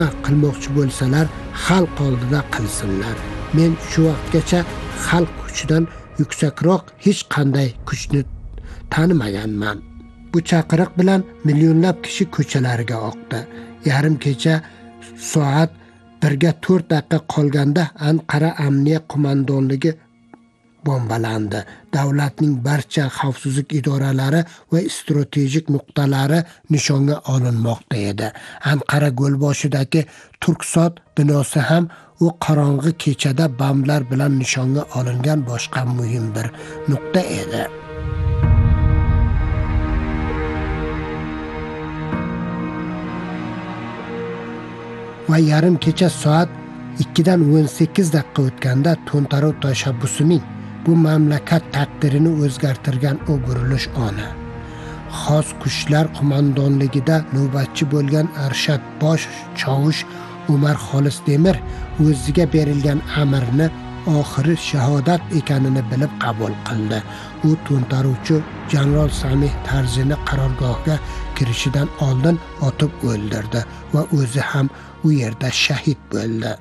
qilmoqchi bo'lsalar, xalq oldida qilsinlar. Men shu vaqtgacha xalq kuchidan yuksakroq hech qanday kuchni tanimaganman. Bu chaqiriq bilan millionlab kishi ko'chalarga oqdi. Yarim kecha soat 1ga 4 daqiqa qolganda Anqara Amniya qo'mondonligi bombalandi. Davlatning barcha xavfsizlik idoralari va strategik nuqtalari nishonga olinmoqda edi. Anqara Go'lboshidagi Turksod binosi ham u qorong'i kechada bomblar bilan nishonga olingan boshqa muhim bir nuqta edi. Va yarim kecha soat 2dan 18 daqiqa o'tganda to'ntaruv tashabbusining bu mamlakat taqdirini o'zgartirgan u burilish oni. Xos kuchlar qo'mondonligida navbatchi bo'lgan Arshad bosh chavush Umar Xolis Demir o'ziga berilgan amirni oxiri shahodat ekanini bilib qabul qildi. U to'ntaruvchi general Samih Tarzini qarorgohga kirishidan oldin otib o'ldirdi va o'zi ham u yerda shahid bo'ldi.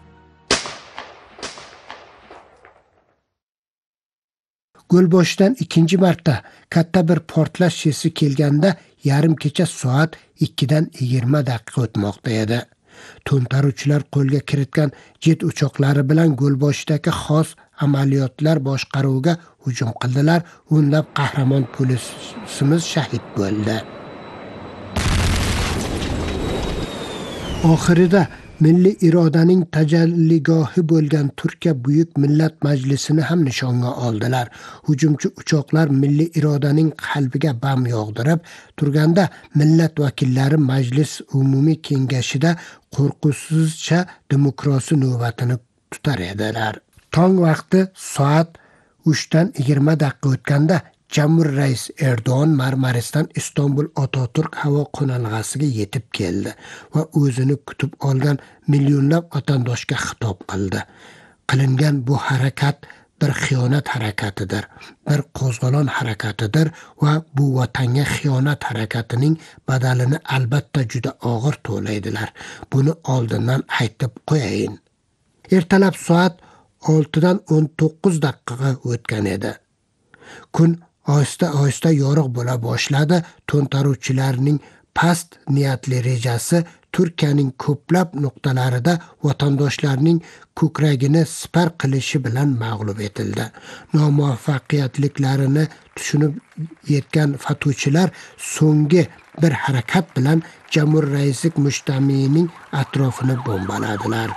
Go'lboshidan ikkinchi marta katta bir portlash sesi kelganda yarim kecha soat 2dan 20 daqiqa o'tmoqda edi. To'ntaruvchilar qo'lga kiritgan jet uchoqlari bilan Go'lboshidagi xos amaliyotlar boshqaruviga hujum qildilar. O'nlab qahramon polisimiz shahid bo'ldi. Oxirida milliy irodaning tajalligohi bo'lgan Turkiya Buyuk Millat Majlisini ham nishonga oldilar. Hujumchi uchoqlar milliy irodaning qalbiga bam yog'dirib turganda millat vakillari Majlis umumiy kengashida qo'rquvsizcha demokrasiya navbatini tutar edilar. Tong vaqti soat 3dan 20 daqiqa o'tganda Jamhur rais Erdo'g'on Marmarisdan Istanbul Ototurk havo qo'nalg'asiga yetib keldi va o'zini kutib olgan millionlab vatandoshga xitob qildi. Qilingan bu harakat bir xiyonat harakatidir, bir qo'zg'olon harakatidir va bu vatanga xiyonat harakatining badalini albatta juda og'ir to'laydilar. Buni oldindan aytib qo'yayin. Ertalab soat 6dan 19 daqiqa o'tgan edi. Kun ohista yorug' bo'la boshladi. To'ntaruvchilarning past niyatli rejasi Turkiyaning ko'plab nuqtalarida vatandoshlarning ko'kragini sipar qilishi bilan mag'lub etildi. Nomuvaffaqiyatliklarini tushunib yetgan fatuvchilar so'nggi bir harakat bilan Jamhur raislik mushtamining atrofini bombaladilar.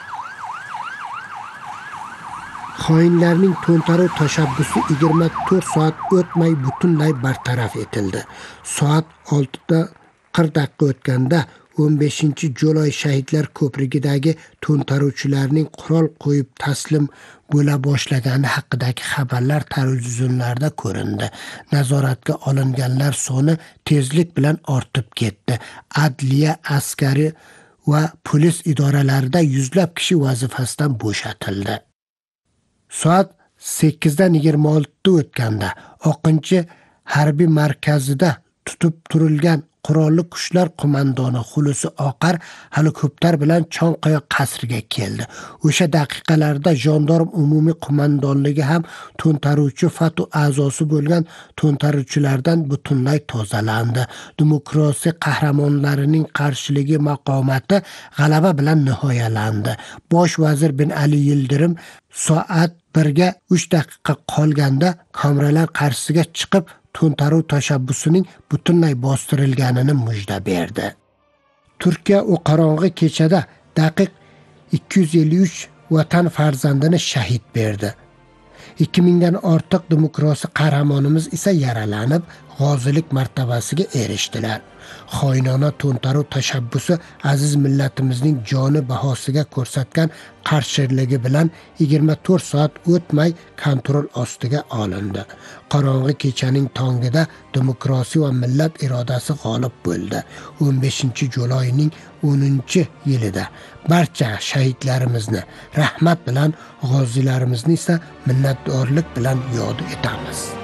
Xoinlarning to'ntaruv tashabbusi 24 soat o'tmay butunlay bartaraf etildi. Soat 6:40 daqiqa o'tganda 15-Juloy shahidlar ko'prigidagi to'ntaruvchilarning qurol qo'yib taslim bo'la boshlagani haqidagi xabarlar televizionslarda ko'rindi. Nazoratga olinganlar soni tezlik bilan ortib ketdi. Adliya, askari va polis idoralarida yuzlab kishi vazifasidan bo'shatildi. Soat 8dan 26 o'tganda Oqinchi harbiy markazida tutib turilgan qurolli kuchlar qo'mondoni Xulusi Oqar helikopter bilan Chonqaya qasriga keldi. O'sha daqiqalarda jandarm umumiy qo'mondonligi ham to'ntaruvchi fatu a'zosi bo'lgan to'ntaruvchilardan butunlay tozalandi. Demokrasiya qahramonlarining qarshiligi maqomati g'alaba bilan nihoyalandi. Bosh vazir bin Ali Yildirim soat 1ga 3 daqiqa qolganda kameralar qarshisiga chiqib to'ntaruv tashabbusining butunlay bostirilganini mujda berdi. Turkiya o qorong'i kechada daqiq 253 vatan farzandini shahid berdi. 2000 dan ortiq demokrasiya qahramonimiz esa yaralanib, g'ozilik martabasiga erishdilar. Xoinona to'ntaruv tashabbusi aziz millatimizning joni bahosiga ko'rsatgan qarshiligi bilan 24 soat o'tmay kontrol ostiga olindi. Qorong'i kechaning tongida demokrasiya va millat irodasi g'olib bo'ldi. 15-Juloyning 10-yilida barcha shahidlarimizni rahmat bilan, g'ozilarimizni esa minnatdorlik bilan yod etamiz.